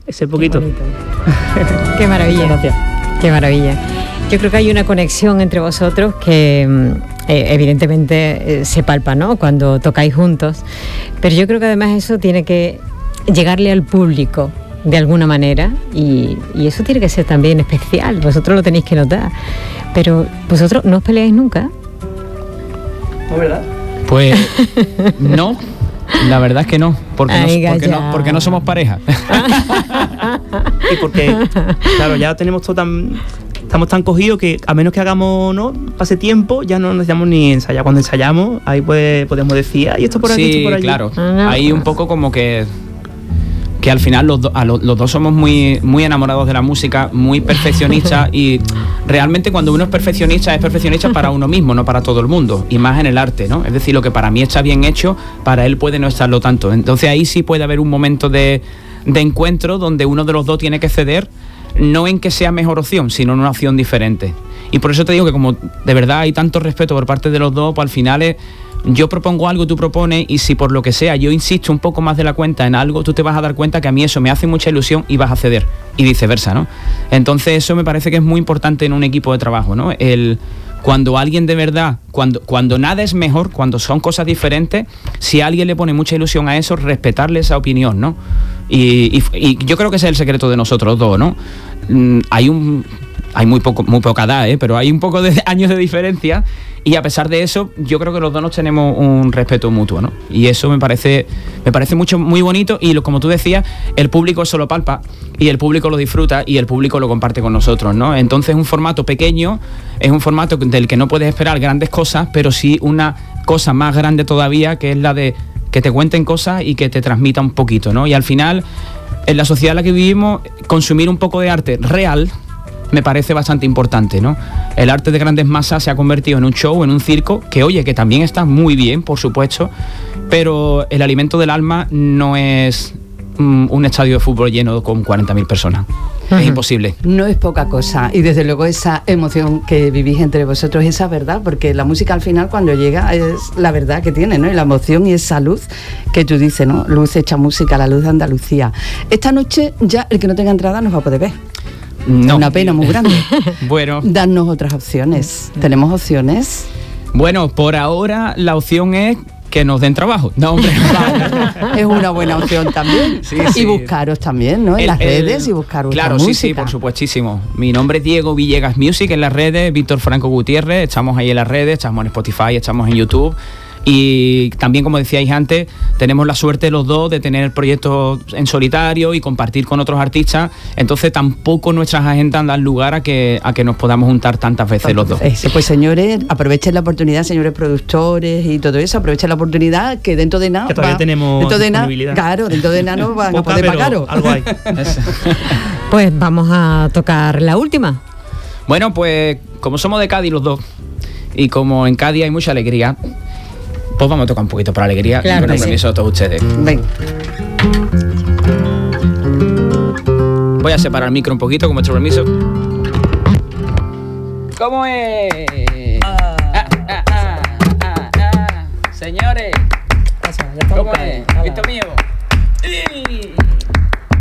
ese poquito. Qué maravilla. Gracias. Qué maravilla. Yo creo que hay una conexión entre vosotros que evidentemente se palpa, ¿no?, cuando tocáis juntos, pero yo creo que además eso tiene que llegarle al público de alguna manera y eso tiene que ser también especial. Vosotros lo tenéis que notar, pero vosotros no os peleáis nunca. ¿No, verdad? Pues no, la verdad es que no, porque no somos pareja. Y porque, claro, ya tenemos estamos tan cogidos que a menos que hagamos, ¿no?, pase tiempo, ya no necesitamos ni ensayar. Cuando ensayamos, ahí podemos decir, y esto por aquí, sí, esto por allí. Claro. Hay un poco como que al final los dos somos muy, muy enamorados de la música, muy perfeccionistas y realmente cuando uno es perfeccionista para uno mismo, no para todo el mundo, y más en el arte, ¿no? Es decir, lo que para mí está bien hecho, para él puede no estarlo tanto. Entonces ahí sí puede haber un momento de encuentro donde uno de los dos tiene que ceder, no en que sea mejor opción, sino en una opción diferente. Y por eso te digo que como de verdad hay tanto respeto por parte de los dos, pues al final yo propongo algo, tú propones, y si por lo que sea yo insisto un poco más de la cuenta en algo, tú te vas a dar cuenta que a mí eso me hace mucha ilusión y vas a ceder, y viceversa, ¿no? Entonces eso me parece que es muy importante en un equipo de trabajo, ¿no? Cuando alguien de verdad, cuando nada es mejor, cuando son cosas diferentes, si alguien le pone mucha ilusión a eso, respetarle esa opinión, ¿no? Y yo creo que ese es el secreto de nosotros dos, ¿no? Hay muy poca edad, pero hay un poco de años de diferencia, y a pesar de eso yo creo que los dos nos tenemos un respeto mutuo, ¿no? Y eso me parece muy bonito, y como tú decías, el público eso lo palpa y el público lo disfruta y el público lo comparte con nosotros, ¿no? Entonces es un formato pequeño, es un formato del que no puedes esperar grandes cosas, pero sí una cosa más grande todavía, que es la de que te cuenten cosas y que te transmita un poquito, ¿no? Y al final, en la sociedad en la que vivimos, consumir un poco de arte real me parece bastante importante, ¿no? El arte de grandes masas se ha convertido en un show, en un circo, que oye, que también está muy bien, por supuesto, pero el alimento del alma no es un estadio de fútbol lleno con 40.000 personas. Es imposible. No es poca cosa, y desde luego esa emoción que vivís entre vosotros, esa verdad, porque la música al final cuando llega es la verdad que tiene, ¿no? Y la emoción y esa luz que tú dices, ¿no? Luz hecha música, la luz de Andalucía. Esta noche ya el que no tenga entrada no va a poder ver. No. Es una pena muy grande. Bueno. Darnos otras opciones. ¿Tenemos opciones? Bueno, por ahora la opción es que nos den trabajo. No, hombre. Es una buena opción también. Sí, y buscaros también, ¿no? En las redes y buscar vuestra claro, música. sí, por supuestísimo. Mi nombre es Diego Villegas Music en las redes, Víctor Franco Gutiérrez, estamos ahí en las redes, estamos en Spotify, estamos en YouTube. Y también, como decíais antes, tenemos la suerte los dos de tener proyectos en solitario y compartir con otros artistas, entonces tampoco nuestras agendas dan lugar a que nos podamos juntar tantas veces los dos. Pues señores, aprovechen la oportunidad, señores productores y todo eso, aprovechen la oportunidad que dentro de nada... Que todavía tenemos disponibilidad. Claro, dentro de nada no van a poder pagaros. Algo hay. Pues vamos a tocar la última. Bueno, pues como somos de Cádiz los dos, y como en Cádiz hay mucha alegría, pues vamos a tocar un poquito por alegría, claro, con el permiso de todos ustedes. Ven. Voy a separar el micro un poquito, con vuestro permiso. ¿Cómo es? Señores, ¿cómo es? ¿Visto mío?